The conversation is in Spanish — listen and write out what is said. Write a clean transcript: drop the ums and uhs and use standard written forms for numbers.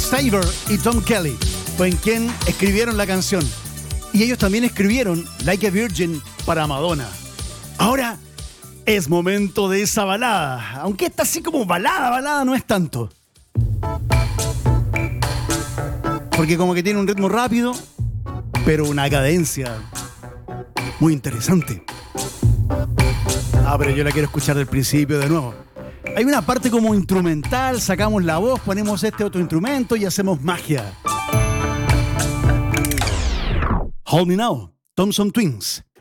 Saber y Tom Kelly fue en quien escribieron la canción. Y ellos también escribieron Like a Virgin para Madonna. Ahora es momento de esa balada. Aunque esta así como balada no es tanto. Porque como que tiene un ritmo rápido, pero una cadencia muy interesante. Pero yo la quiero escuchar del principio de nuevo. Hay una parte como instrumental, sacamos la voz, ponemos este otro instrumento y hacemos magia. Hold Me Now, Thompson Twins,